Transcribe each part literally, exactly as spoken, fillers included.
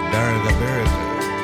Darga Beretta.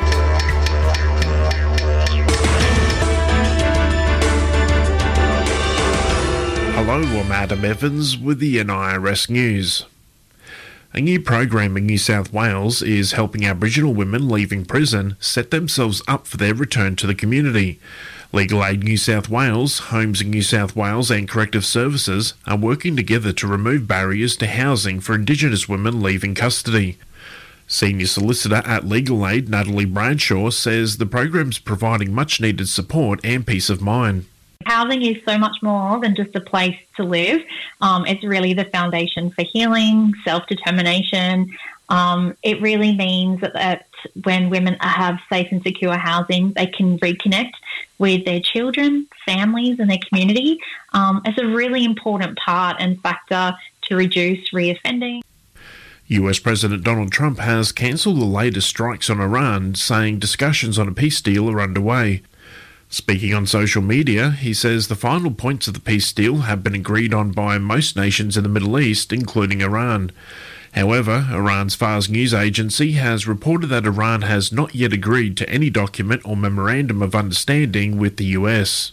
Hello, I'm Adam Evans with the N I R S News. A new program in New South Wales is helping Aboriginal women leaving prison set themselves up for their return to the community. Legal Aid New South Wales, Homes in New South Wales and Corrective Services are working together to remove barriers to housing for Indigenous women leaving custody. Senior Solicitor at Legal Aid, Natalie Bradshaw, says the program's providing much-needed support and peace of mind. Housing is so much more than just a place to live. Um, it's really the foundation for healing, self-determination. Um, it really means that, that when women have safe and secure housing, they can reconnect with their children, families and their community. Um, it's a really important part and factor to reduce reoffending. U S President Donald Trump has cancelled the latest strikes on Iran, saying discussions on a peace deal are underway. Speaking on social media, he says the final points of the peace deal have been agreed on by most nations in the Middle East, including Iran. However, Iran's Fars news agency has reported that Iran has not yet agreed to any document or memorandum of understanding with the U S.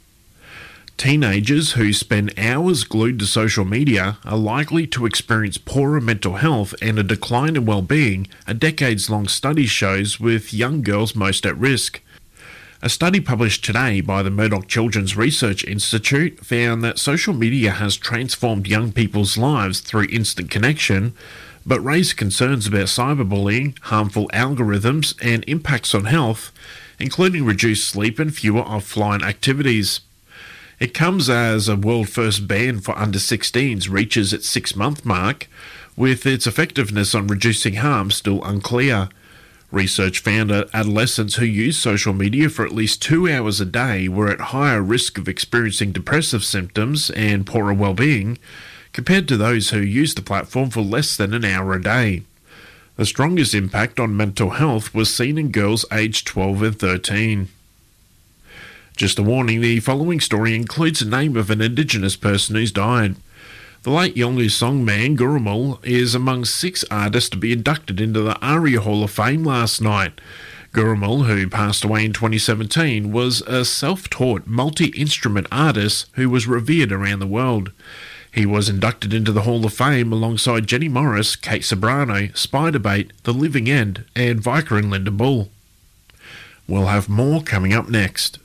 Teenagers who spend hours glued to social media are likely to experience poorer mental health and a decline in well-being, a decades-long study shows, with young girls most at risk. A study published today by the Murdoch Children's Research Institute found that social media has transformed young people's lives through instant connection, but raised concerns about cyberbullying, harmful algorithms, and impacts on health, including reduced sleep and fewer offline activities. It comes as a world-first ban for under sixteens reaches its six-month mark, with its effectiveness on reducing harm still unclear. Research found that adolescents who use social media for at least two hours a day were at higher risk of experiencing depressive symptoms and poorer well-being, compared to those who use the platform for less than an hour a day. The strongest impact on mental health was seen in girls aged twelve and thirteen. Just a warning, the following story includes the name of an Indigenous person who's died. The late Yolngu songman Gurrumul is among six artists to be inducted into the ARIA Hall of Fame last night. Gurrumul, who passed away in twenty seventeen, was a self-taught multi-instrument artist who was revered around the world. He was inducted into the Hall of Fame alongside Jenny Morris, Kate Sobrano, Spiderbait, The Living End and Vicar and Linda Bull. We'll have more coming up next.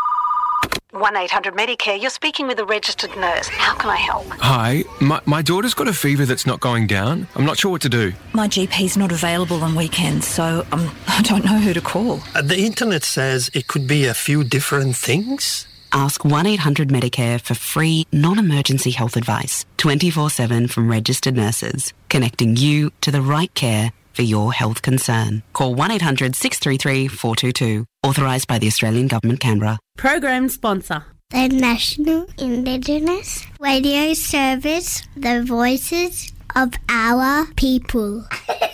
one eight hundred Medicare, you're speaking with a registered nurse. How can I help? Hi, my, my daughter's got a fever that's not going down. I'm not sure what to do. My G P's not available on weekends, so um, I don't know who to call. Uh, the internet says it could be a few different things. Ask one eight hundred Medicare for free, non-emergency health advice, twenty-four seven from registered nurses, connecting you to the right care for your health concern. Call one eight hundred six three three four two two. Authorised by the Australian Government, Canberra. Program sponsor. The National Indigenous Radio Service, the voices of our people.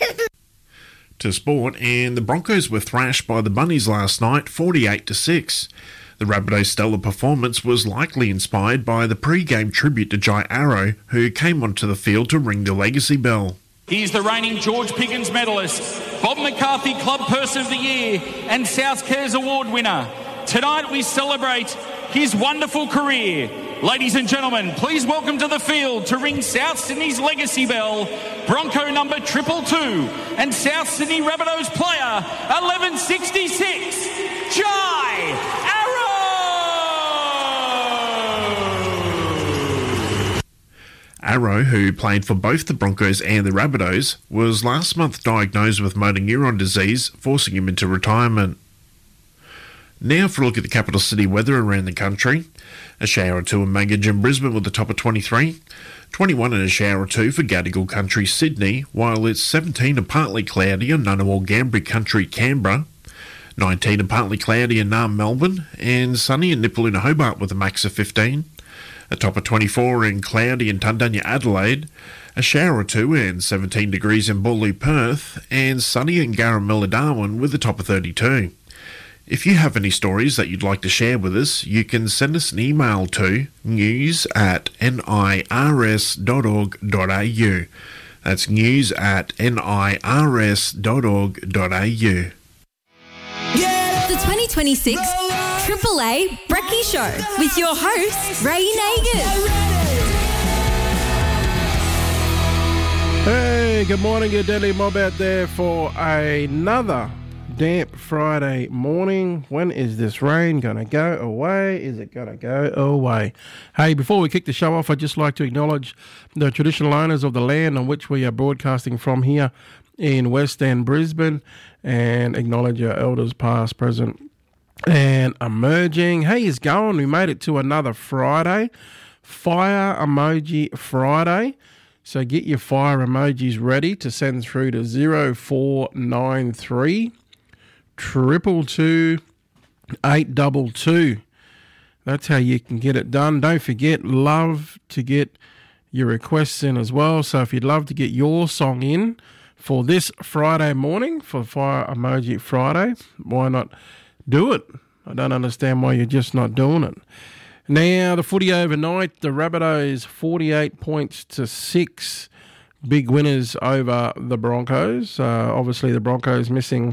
To sport, and the Broncos were thrashed by the Bunnies last night, forty-eight to six. The Rabbitohs' stellar performance was likely inspired by the pre-game tribute to Jai Arrow, who came onto the field to ring the legacy bell. He's the reigning George Piggins medalist, Bob McCarthy Club Person of the Year and South Cares Award winner. Tonight we celebrate his wonderful career. Ladies and gentlemen, please welcome to the field to ring South Sydney's legacy bell, Bronco number triple two and South Sydney Rabbitohs player eleven sixty-six, Jai Arrow! Arrow, who played for both the Broncos and the Rabbitohs, was last month diagnosed with motor neuron disease, forcing him into retirement. Now for a look at the capital city weather around the country. A shower or two in Magidge and Brisbane with a top of twenty-three. twenty-one and a shower or two for Gadigal Country, Sydney, while it's seventeen and partly cloudy in Ngunnawal Gambri Country, Canberra. nineteen and partly cloudy in Naarm, Melbourne, and sunny in Nipaluna, Hobart with a max of fifteen. A top of twenty-four in cloudy in Tundanya, Adelaide. A shower or two and seventeen degrees in Bawley, Perth, and sunny in Garamilla, Darwin with a top of thirty-two. If you have any stories that you'd like to share with us, you can send us an email to news at nirs dot org dot a u. That's news at nirs dot org dot a u. The twenty twenty-six Triple A Brekkie Show with your host, Ray Nagers. Hey, good morning, you deadly mob out there for another damp Friday morning. When is this rain going to go away? Is it going to go away? Hey, before we kick the show off, I'd just like to acknowledge the traditional owners of the land on which we are broadcasting from here in West End, Brisbane, and acknowledge our elders past, present, and emerging. Hey, it's going. We made it to another Friday, Fire Emoji Friday. So get your fire emojis ready to send through to zero four nine three triple two eight double two. That's how you can get it done. Don't forget, love to get your requests in as well. So if you'd love to get your song in for this Friday morning, for Fire Emoji Friday, why not do it? I don't understand why you're just not doing it. Now, the footy overnight, the Rabbitohs forty-eight points to six. Big winners over the Broncos. Uh, obviously, the Broncos missing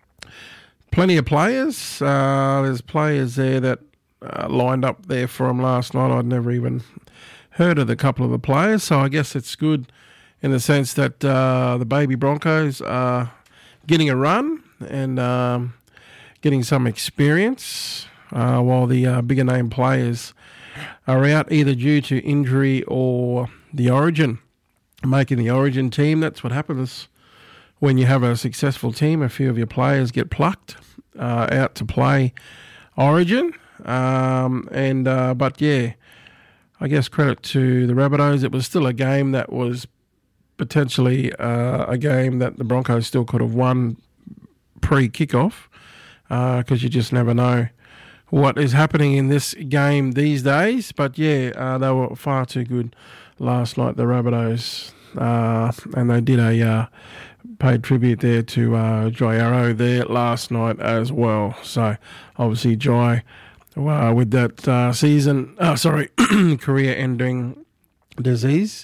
plenty of players. Uh, there's players there that uh, lined up there for them last night. I'd never even heard of a couple of the players, so I guess it's good in the sense that uh, the baby Broncos are getting a run and um, getting some experience, uh, while the uh, bigger name players are out either due to injury or the origin. Making the origin team, that's what happens when you have a successful team. A few of your players get plucked uh, out to play origin. Um, and uh, But yeah, I guess credit to the Rabbitohs. It was still a game that was potentially uh, a game that the Broncos still could have won pre-kickoff, because uh, you just never know what is happening in this game these days. But yeah, uh, they were far too good last night, the Rabbitohs, uh, and they did a uh, paid tribute there to uh, Jai Arrow there last night as well. So obviously Jai, uh, with that uh, season, oh, sorry, career-ending disease,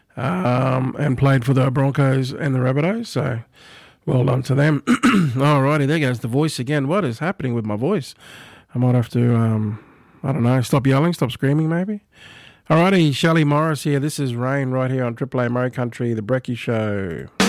um, and played for the Broncos and the Rabbitohs. So well done to them. Alrighty, there goes the voice again. What is happening with my voice? I might have to, um, I don't know, stop yelling, stop screaming maybe. Alrighty, Shelley Morris here. This is Rain right here on Triple A Mo Country, the Brekkie Show.